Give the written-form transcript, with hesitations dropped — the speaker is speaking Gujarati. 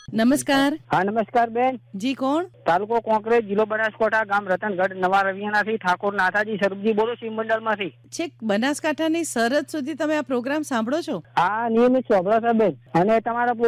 નમસ્કાર. હા નમસ્કાર બેન. જી કોણ? તાલુકો કોંકરેજ, જિલ્લો બનાસકાંઠા, ગામ રતનગઢ, નવા રવિયાણાથી ઠાકોર નાથાજી સ્વરૂપજી બોલો, શિવ મંડળમાંથી. છેક બનાસકાંઠાની સરહદ સુધી તમે આ પ્રોગ્રામ સાંભળો છો? હા નિયમિત સાંભળો છો બેન, અને તમારા